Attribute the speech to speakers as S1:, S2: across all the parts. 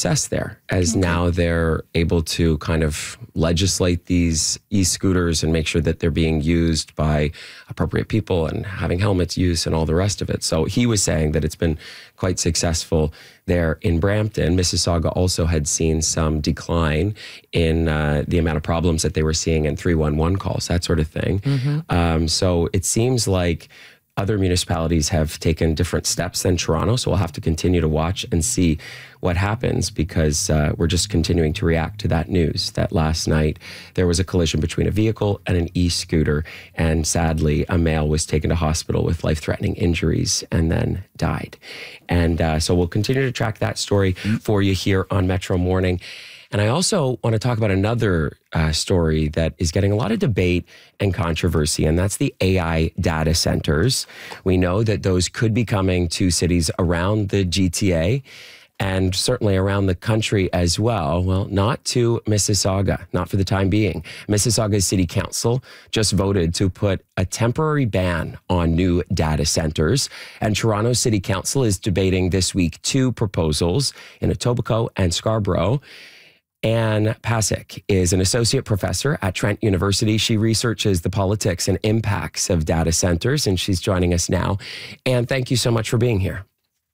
S1: success there, as now they're able to kind of legislate these e-scooters and make sure that they're being used by appropriate people and having helmets used and all the rest of it. So he was saying that it's been quite successful there in Brampton. Mississauga also had seen some decline in the amount of problems that they were seeing in 311 calls, that sort of thing. So it seems like other municipalities have taken different steps than Toronto, so we'll have to continue to watch and see what happens, because we're just continuing to react to that news that last night there was a collision between a vehicle and an e-scooter, and sadly a male was taken to hospital with life-threatening injuries and then died. And so we'll continue to track that story for you here on Metro Morning. And I also want to talk about another story that is getting a lot of debate and controversy, and that's the AI data centers. We know that those could be coming to cities around the GTA and certainly around the country as well. Well, not to Mississauga, not for the time being. Mississauga's City Council just voted to put a temporary ban on new data centers, and Toronto City Council is debating this week 2 proposals in Etobicoke and Scarborough. Anne Pasek is an associate professor at Trent University. She researches the politics and impacts of data centers, and she's joining us now. Anne, thank you so much for being here.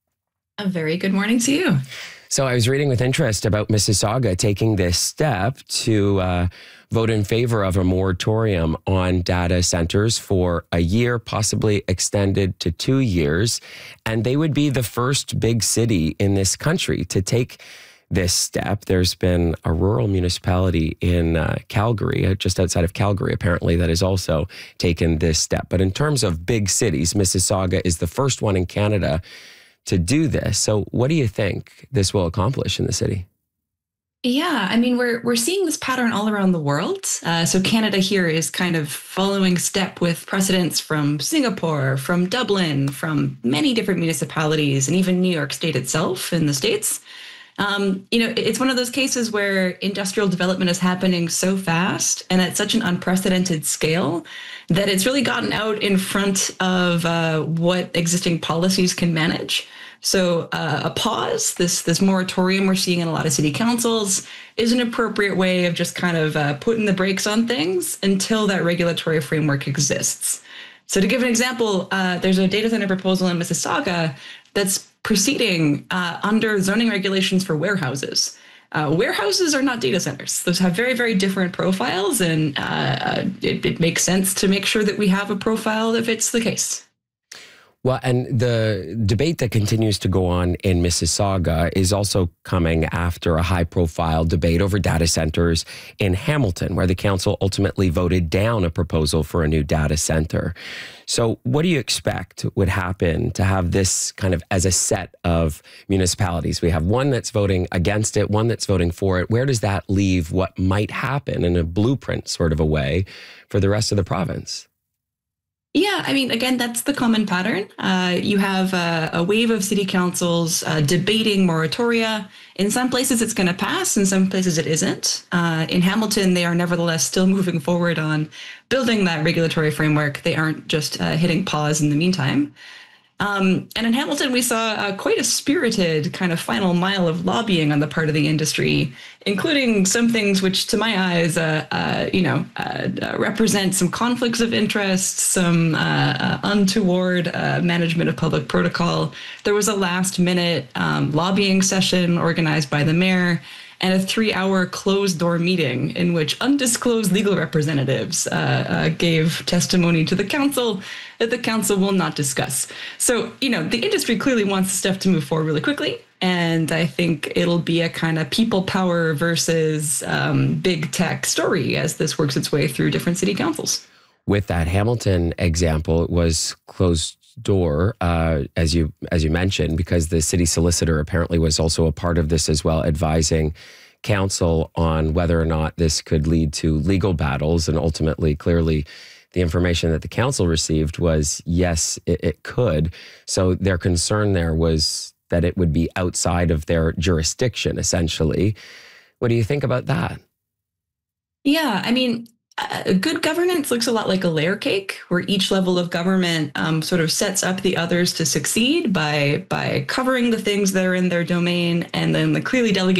S2: A very good morning to you.
S1: So I was reading with interest about Mississauga taking this step to vote in favor of a moratorium on data centers for a year, possibly extended to 2 years. And they would be the first big city in this country to take this step. There's been a rural municipality in Calgary, just outside of Calgary, apparently, that has also taken this step. But in terms of big cities, Mississauga is the first one in Canada to do this. So what do you think this will accomplish in the city?
S2: Yeah, I mean, we're seeing this pattern all around the world. So Canada here is kind of following step with precedents from Singapore, from Dublin, from many different municipalities, and even New York State itself in the States. It's one of those cases where industrial development is happening so fast and at such an unprecedented scale that it's really gotten out in front of what existing policies can manage. So a pause, this moratorium we're seeing in a lot of city councils, is an appropriate way of just kind of putting the brakes on things until that regulatory framework exists. So to give an example, there's a data center proposal in Mississauga that's proceeding under zoning regulations for warehouses. Warehouses are not data centers. Those have very, very different profiles, and it makes sense to make sure that we have a profile that fits the case.
S1: Well, and the debate that continues to go on in Mississauga is also coming after a high-profile debate over data centers in Hamilton, where the council ultimately voted down a proposal for a new data center. So what do you expect would happen to have this kind of as a set of municipalities? We have one that's voting against it, one that's voting for it. Where does that leave what might happen in a blueprint sort of a way for the rest of the province?
S2: Yeah, I mean, again, that's the common pattern. You have a wave of city councils debating moratoria. In some places, it's going to pass. In some places, it isn't. In Hamilton, they are nevertheless still moving forward on building that regulatory framework. They aren't just hitting pause in the meantime. And in Hamilton, we saw quite a spirited kind of final mile of lobbying on the part of the industry, including some things which, to my eyes, represent some conflicts of interest, some untoward management of public protocol. There was a last-minute lobbying session organized by the mayor, and a 3-hour closed-door meeting in which undisclosed legal representatives gave testimony to the council that the council will not discuss. So, the industry clearly wants stuff to move forward really quickly, and I think it'll be a kind of people power versus big tech story as this works its way through different city councils.
S1: With that Hamilton example, it was closed door, as you mentioned, because the city solicitor apparently was also a part of this as well, advising council on whether or not this could lead to legal battles. And ultimately, clearly, the information that the council received was, yes, it could. So their concern there was that it would be outside of their jurisdiction, essentially. What do you think about that?
S2: Yeah, I mean, good governance looks a lot like a layer cake, where each level of government sort of sets up the others to succeed by covering the things that are in their domain and then clearly delegating